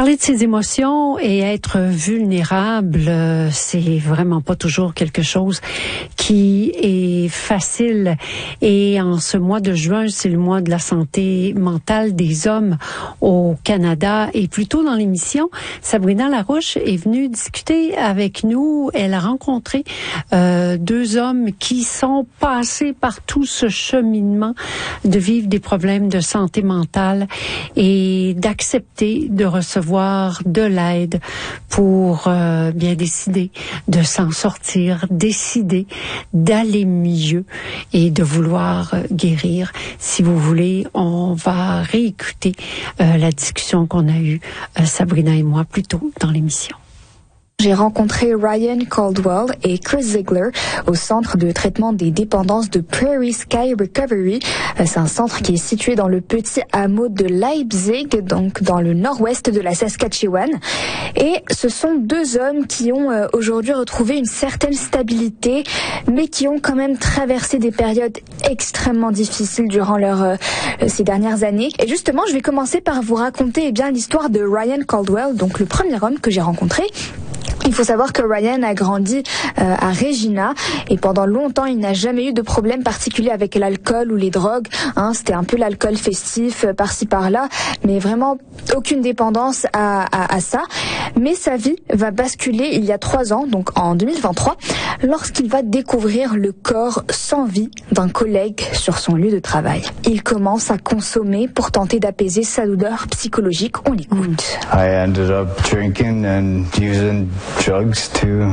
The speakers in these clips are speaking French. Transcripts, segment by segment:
Parler de ses émotions et être vulnérable, c'est vraiment pas toujours quelque chose qui est facile. Et en ce mois de juin, c'est le mois de la santé mentale des hommes au Canada. Et plus tôt dans l'émission, Sabrina Larouche est venue discuter avec nous. Elle a rencontré deux hommes qui sont passés par tout ce cheminement de vivre des problèmes de santé mentale et d'accepter de recevoir de l'aide pour bien décider de s'en sortir, décider d'aller mieux et de vouloir guérir. Si vous voulez, on va réécouter la discussion qu'on a eue, Sabrina et moi, plus tôt dans l'émission. J'ai rencontré Ryan Caldwell et Chris Ziegler au centre de traitement des dépendances de Prairie Sky Recovery. C'est un centre qui est situé dans le petit hameau de Leipzig, donc dans le nord-ouest de la Saskatchewan. Et ce sont deux hommes qui ont aujourd'hui retrouvé une certaine stabilité, mais qui ont quand même traversé des périodes extrêmement difficiles durant ces dernières années. Et justement, je vais commencer par vous raconter l'histoire de Ryan Caldwell, donc le premier homme que j'ai rencontré. Il faut savoir que Ryan a grandi à Regina et pendant longtemps, il n'a jamais eu de problème particulier avec l'alcool ou les drogues. C'était un peu l'alcool festif par-ci par-là, mais vraiment aucune dépendance à ça. Mais sa vie va basculer il y a 3 ans, donc en 2023, lorsqu'il va découvrir le corps sans vie d'un collègue sur son lieu de travail. Il commence à consommer pour tenter d'apaiser sa douleur psychologique. On l'écoute. I ended up drinking and using drugs to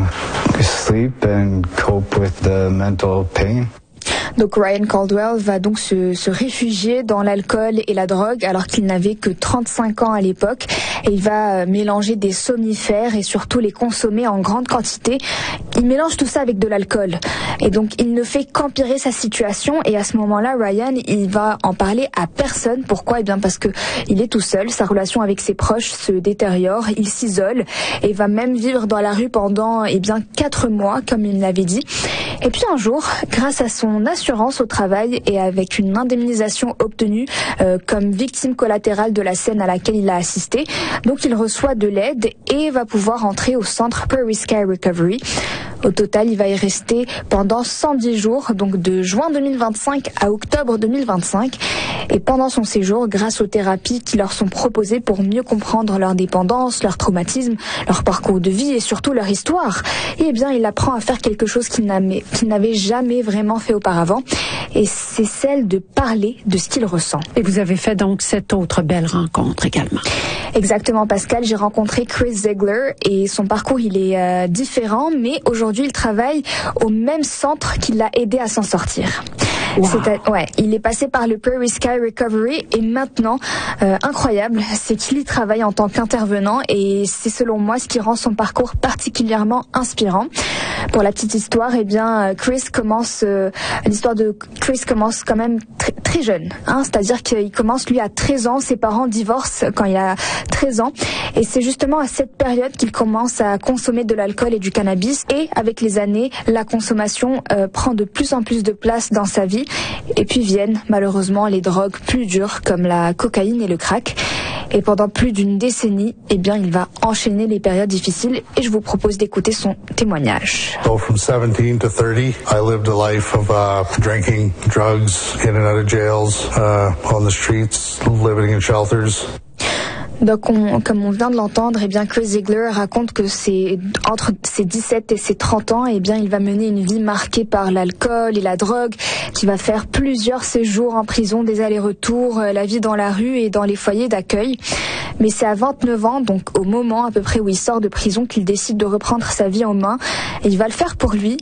sleep and cope with the mental pain. Donc Ryan Caldwell va donc se réfugier dans l'alcool et la drogue alors qu'il n'avait que 35 ans à l'époque. Et il va mélanger des somnifères et surtout les consommer en grande quantité. Il mélange tout ça avec de l'alcool. Et donc il ne fait qu'empirer sa situation. Et à ce moment-là, Ryan, il va en parler à personne. Pourquoi ? Parce que il est tout seul. Sa relation avec ses proches se détériore. Il s'isole et va même vivre dans la rue pendant 4 mois, comme il l'avait dit. Et puis un jour, grâce à son assurance au travail et avec une indemnisation obtenue comme victime collatérale de la scène à laquelle il a assisté, donc il reçoit de l'aide et va pouvoir entrer au centre Prairie Sky Recovery. Au total, il va y rester pendant 110 jours, donc de juin 2025 à octobre 2025. Et pendant son séjour, grâce aux thérapies qui leur sont proposées pour mieux comprendre leur dépendance, leur traumatisme, leur parcours de vie et surtout leur histoire, il apprend à faire quelque chose qu'il n'avait jamais vraiment fait auparavant. Et c'est celle de parler de ce qu'il ressent. Et vous avez fait donc cette autre belle rencontre également. Exactement, Pascal. J'ai rencontré Chris Ziegler et son parcours, il est différent, mais aujourd'hui, il travaille au même centre qui l'a aidé à s'en sortir. Wow. Il est passé par le Prairie Sky Recovery et maintenant, incroyable, c'est qu'il y travaille en tant qu'intervenant et c'est selon moi ce qui rend son parcours particulièrement inspirant. Pour la petite histoire, l'histoire de Chris commence quand même très jeune, c'est-à-dire qu'il commence lui à 13 ans, ses parents divorcent quand il a 13 ans et c'est justement à cette période qu'il commence à consommer de l'alcool et du cannabis et avec les années, la consommation prend de plus en plus de place dans sa vie. Et puis viennent malheureusement les drogues plus dures comme la cocaïne et le crack. Et pendant plus d'une décennie, il va enchaîner les périodes difficiles et je vous propose d'écouter son témoignage. So from 17 to 30, I lived a life of drinking, drugs, in and out of jails, on the streets, living in shelters. Donc, comme on vient de l'entendre, Chris Ziegler raconte que c'est entre ses 17 et ses 30 ans, il va mener une vie marquée par l'alcool et la drogue, qui va faire plusieurs séjours en prison, des allers-retours, la vie dans la rue et dans les foyers d'accueil. Mais c'est à 29 ans, donc au moment à peu près où il sort de prison, qu'il décide de reprendre sa vie en main. Et il va le faire pour lui,